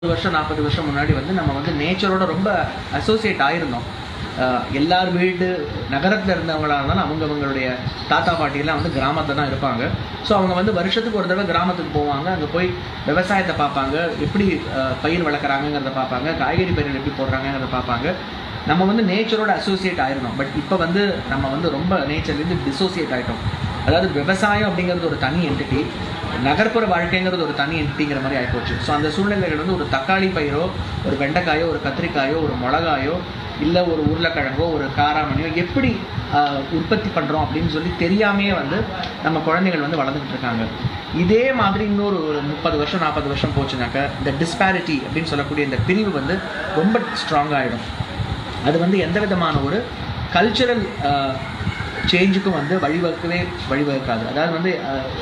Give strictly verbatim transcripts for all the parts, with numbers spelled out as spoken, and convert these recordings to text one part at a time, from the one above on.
வருஷம் நாற்பது வருஷம் முன்னாடி வந்து நம்ம வந்து நேச்சரோட ரொம்ப அசோசியேட் ஆயிருந்தோம். எல்லார் வீடு நகரத்தில் இருந்தவங்களாக இருந்தாலும் அவங்க அவங்களுடைய தாத்தா பாட்டியெல்லாம் வந்து கிராமத்தில் தான் இருப்பாங்க. ஸோ அவங்க வந்து வருஷத்துக்கு ஒரு தடவை கிராமத்துக்கு போவாங்க. அங்கே போய் விவசாயத்தை பார்ப்பாங்க, எப்படி பயிர் வளர்க்குறாங்கிறத பார்ப்பாங்க, காய்கறி பயிர்கள் எப்படி போடுறாங்கிறத பார்ப்பாங்க. நம்ம வந்து நேச்சரோட அசோசியேட் ஆயிருந்தோம். பட் இப்போ வந்து நம்ம வந்து ரொம்ப நேச்சர்லேருந்து டிசோசியேட் ஆகிட்டோம். அதாவது விவசாயம் அப்படிங்கிறது ஒரு தனி என்டிட்டி, நகர்ப்புற வாழ்க்கைங்கிறது ஒரு தனி என்டிட்டிங்கிற மாதிரி ஆகிப்போச்சு. ஸோ அந்த சூழ்நிலைகள் வந்து ஒரு தக்காளி பயிரோ, ஒரு வெண்டைக்காயோ, ஒரு கத்திரிக்காயோ, ஒரு மிளகாயோ, இல்லை ஒரு உருளைக்கிழங்கோ, ஒரு காராமணியோ எப்படி உற்பத்தி பண்ணுறோம் அப்படின்னு சொல்லி தெரியாமையே வந்து நம்ம குழந்தைகள் வந்து வளர்ந்துக்கிட்டு இருக்காங்க. இதே மாதிரி இன்னொரு ஒரு முப்பது வருஷம் நாற்பது வருஷம் போச்சுனாக்கா இந்த டிஸ்பாரிட்டி அப்படின்னு சொல்லக்கூடிய இந்த பிரிவு வந்து ரொம்ப ஸ்ட்ராங் ஆகிடும். அது வந்து எந்த விதமான ஒரு கல்ச்சுரல் சேஞ்சுக்கும் வந்து வழிவகுக்கவே வழிவகுக்காது. அதாவது வந்து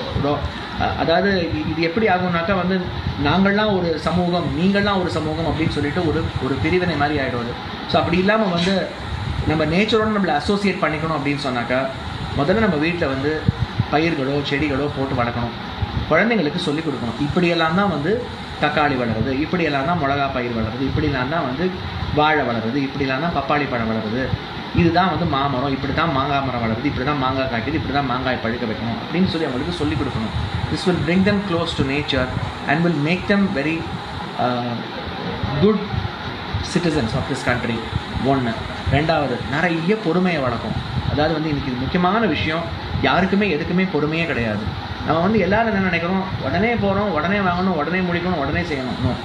அதாவது இது எப்படி ஆகும்னாக்கா வந்து நாங்கள்லாம் ஒரு சமூகம், நீங்கள்லாம் ஒரு சமூகம் அப்படின்னு சொல்லிட்டு ஒரு ஒரு பிரிவினை மாதிரி ஆகிடுவது. ஸோ அப்படி இல்லாமல் வந்து நம்ம நேச்சரோடு நம்மளை அசோசியேட் பண்ணிக்கணும் அப்படின்னு சொன்னாக்கா முதல்ல நம்ம வீட்டில் வந்து பயிர்களோ செடிகளோ போட்டு வளர்க்கணும். குழந்தைங்களுக்கு சொல்லிக் கொடுக்கணும். இப்படியெல்லாம் தான் வந்து தக்காளி வளருது, இப்படியெல்லாம் தான் மிளகா பயிர் வளருது, இப்படிலாம் தான் வந்து வாழை வளருது, இப்படிலாம் தான் பப்பாளி பழம் வளருது, இதுதான் வந்து மாமரம், இப்படி தான் மாங்காய் மரம் வளருது, இப்படி தான் மாங்காய் காய்க்குது, இப்படி தான் மாங்காய் பழுக்க வைக்கணும் அப்படின்னு சொல்லி அவங்களுக்கு சொல்லிக் கொடுக்கணும். This will bring them close to nature and will make them very uh, good citizens of this country. ஒன்று. ரெண்டாவது, நிறைய பொறுமையை வளர்க்கும். அதாவது வந்து இன்றைக்கி முக்கியமான விஷயம், யாருக்குமே எதுக்குமே பொறுமையே கிடையாது. நம்ம வந்து எல்லோரும் என்ன நினைக்கிறோம், உடனே போகிறோம், உடனே வாங்கணும், உடனே முடிக்கணும், உடனே செய்யணும்.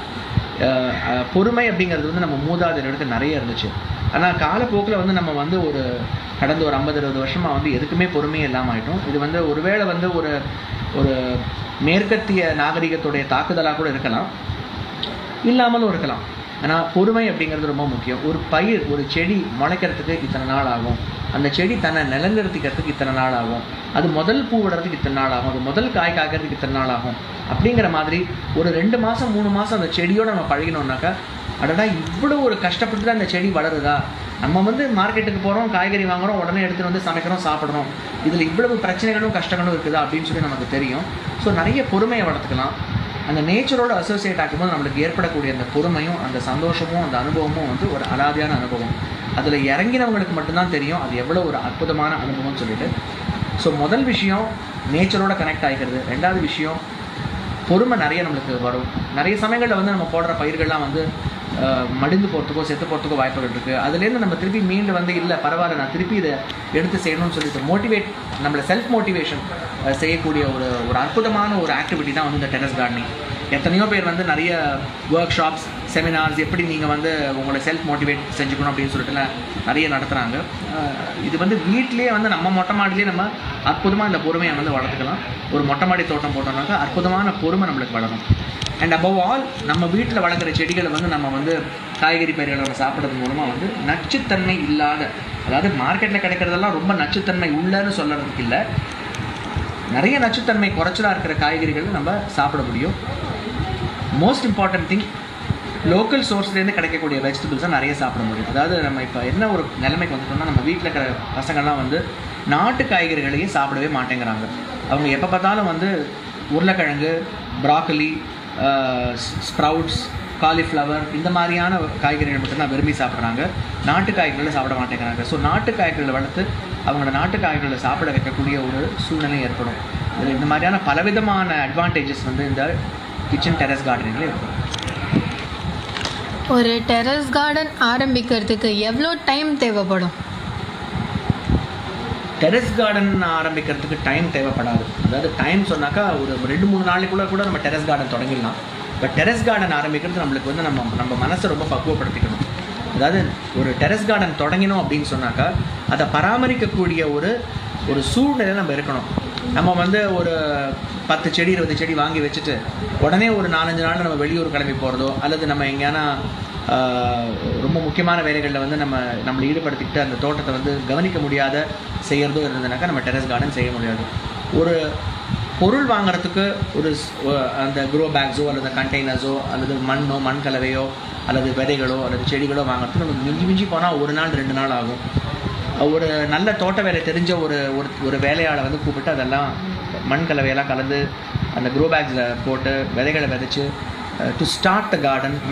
பொறுமை அப்படிங்கிறது வந்து நம்ம மூதாதையர் இடத்துல நிறைய இருந்துச்சு. ஆனால் காலப்போக்கில் வந்து நம்ம வந்து ஒரு கடந்த ஒரு ஐம்பது அறுபது வருஷமாக வந்து எதுக்குமே பொறுமையே இல்லாமல் ஆகிட்டோம். இது வந்து ஒருவேளை வந்து ஒரு ஒரு மேற்கத்திய நாகரிகத்துடைய தாக்குதலாக கூட இருக்கலாம், இல்லாமலும் இருக்கலாம். ஆனால் பொறுமை அப்படிங்கிறது ரொம்ப முக்கியம். ஒரு பயிர், ஒரு செடி முளைக்கிறதுக்கு இத்தனை நாள் ஆகும், அந்த செடி தன்னை நிலநிறுத்திக்கிறதுக்கு இத்தனை நாள் ஆகும், அது முதல் பூ விடுறதுக்கு இத்தனை நாள் ஆகும், அது முதல் காய் காய்க்கிறதுக்கு இத்தனை நாள் ஆகும். அப்படிங்கிற மாதிரி ஒரு ரெண்டு மாதம் மூணு மாதம் அந்த செடியோடு நம்ம பழகினோம்னாக்கா, அடடா இவ்வளோ ஒரு கஷ்டப்பட்டு தான் அந்த செடி வளருதா, நம்ம வந்து மார்க்கெட்டுக்கு போகிறோம், காய்கறி வாங்குகிறோம், உடனே எடுத்துகிட்டு வந்து சமைக்கிறோம், சாப்பிட்றோம், இதில் இவ்வளவு பிரச்சனைகளும் கஷ்டங்களும் இருக்குதா அப்படின்னு சொல்லி நமக்கு தெரியும். ஸோ நிறைய பொறுமையை வளர்த்துக்கலாம். அந்த நேச்சரோட அசோசியேட் ஆகும்போது நம்மளுக்கு ஏற்படக்கூடிய அந்த பொறுமையும் அந்த சந்தோஷமும் அந்த அனுபவமும் வந்து ஒரு அலாதியான அனுபவம். அதில் இறங்கினவங்களுக்கு மட்டும்தான் தெரியும் அது எவ்வளோ ஒரு அற்புதமான அனுபவம்னு சொல்லிட்டு. ஸோ முதல் விஷயம் நேச்சரோட கனெக்ட் ஆகிக்கிறது. ரெண்டாவது விஷயம் பொறுமை நிறைய நம்மளுக்கு வரும். நிறைய சமயங்களில் வந்து நம்ம போடுற பயிர்கள்லாம் வந்து மடிந்து போகிறதுக்கோ செத்து போகிறதுக்கோ வாய்ப்புகள் இருக்குது. அதுலேருந்து நம்ம திருப்பி மீண்டு வந்து இல்லை பரவாயில்ல நான் திருப்பி இதை எடுத்து செய்யணும்னு சொல்லிட்டு மோட்டிவேட் நம்மளை செல்ஃப் மோட்டிவேஷன் செய்யக்கூடிய ஒரு ஒரு அற்புதமான ஒரு ஆக்டிவிட்டி தான் வந்து இந்த டெரஸ் கார்டனிங். எத்தனையோ பேர் வந்து நிறைய ஒர்க் ஷாப்ஸ், செமினார்ஸ், எப்படி நீங்கள் வந்து உங்களை செல்ஃப் மோட்டிவேட் செஞ்சுக்கணும் அப்படின்னு சொல்லிட்டுலாம் நிறைய நடத்துகிறாங்க. இது வந்து வீட்டிலே வந்து நம்ம மொட்டை மாடிலேயே நம்ம அற்புதமாக இந்த பொறுமையை வந்து வளர்த்துக்கலாம். ஒரு மொட்டை மாடி தோட்டம் போட்டோம்னாக்கா அற்புதமான பொறுமை நம்மளுக்கு வளரும். அண்ட் அபவ் ஆல் நம்ம வீட்டில் வளர்க்குற செடிகளை வந்து நம்ம வந்து காய்கறி பயிர்களை நம்ம சாப்பிட்றது மூலமாக வந்து நச்சுத்தன்மை இல்லாத, அதாவது மார்க்கெட்டில் கிடைக்கிறதெல்லாம் ரொம்ப நச்சுத்தன்மை உள்ளன்னு சொல்கிறதுக்கு இல்லை, நிறைய நச்சுத்தன்மை குறைச்சலாக இருக்கிற காய்கறிகள் நம்ம சாப்பிட முடியும். மோஸ்ட் இம்பார்ட்டன்ட் திங், லோக்கல் சோர்ஸ்லேருந்து கிடைக்கக்கூடிய வெஜிடபிள்ஸை நிறைய சாப்பிட முடியும். அதாவது நம்ம இப்போ என்ன ஒரு நிலைமைக்கு வந்துட்டோம்னா, நம்ம வீட்டில் இருக்கிற பசங்கள்லாம் வந்து நாட்டு காய்கறிகளையே சாப்பிடவே மாட்டேங்கிறாங்க. அவங்க எப்போ பார்த்தாலும் வந்து உருளைக்கிழங்கு, ப்ராக்கலி, ஸ்ப்ரவுட்ஸ், காலிஃப்ளவர் இந்த மாதிரியான காய்கறிகள் மட்டும்தான் விரும்பி சாப்பிட்றாங்க. நாட்டு காய்கறிகளை சாப்பிட மாட்டேங்கிறாங்க. ஸோ நாட்டு காய்கறிகளை வளர்த்து அவங்களோட நாட்டு காய்கறிகளை சாப்பிட வைக்கக்கூடிய ஒரு சூழ்நிலை ஏற்படும். இதில் இந்த மாதிரியான பலவிதமான அட்வான்டேஜஸ் வந்து இந்த கிச்சன் டெரஸ் கார்டனிங்கில் இருக்கும். ஒரு டெரஸ் கார்டன் ஆரம்பிக்கிறதுக்கு எவ்வளோ டைம் தேவைப்படும்? டெரஸ் கார்டன் ஆரம்பிக்கிறதுக்கு டைம் தேவைப்படாது. அதாவது டைம் சொன்னாக்கா ஒரு ரெண்டு மூணு நாளைக்குள்ளே கூட நம்ம terrace garden தொடங்கிடலாம். But terrace garden ஆரம்பிக்கிறது நம்மளுக்கு வந்து நம்ம நம்ம மனசை ரொம்ப பக்குவப்படுத்திக்கணும். அதாவது ஒரு டெரஸ் கார்டன் தொடங்கினோம் அப்படின்னு சொன்னாக்கா அதை பராமரிக்கக்கூடிய ஒரு ஒரு சூழ்நிலை நம்ம இருக்கணும். நம்ம வந்து ஒரு பத்து செடி இருபது செடி வாங்கி வச்சுட்டு உடனே ஒரு நாலஞ்சு நாள் நம்ம வெளியூர் கிளம்பி போகிறதோ, அல்லது நம்ம எங்கேயானா ரொம்ப முக்கியமான வேலைகளில் வந்து நம்ம நம்மளை ஈடுபடுத்திக்கிட்டு அந்த தோட்டத்தை வந்து கவனிக்க முடியாத செய்கிறதோ இருந்ததுனாக்கா நம்ம டெரஸ் கார்டன் செய்ய முடியாது. ஒரு பொருள் வாங்குறதுக்கு ஒரு அந்த க்ரோ பேக்ஸோ அல்லது கண்டெய்னர்ஸோ அல்லது மண்ணோ மண் கலவையோ அல்லது விதைகளோ அல்லது செடிகளோ வாங்குறதுக்கு நமக்கு மிஞ்சி மிஞ்சி போனால் ஒரு நாள் ரெண்டு நாள் ஆகும். ஒரு நல்ல தோட்ட வேலை தெரிஞ்ச ஒரு ஒரு வேலையாளை வந்து கூப்பிட்டு அதெல்லாம் மண் கலவையெல்லாம் கலந்து அந்த க்ரோ பேக்ஸில் போட்டு விதைகளை விதைச்சி டு ஸ்டார்ட் த கார்டன்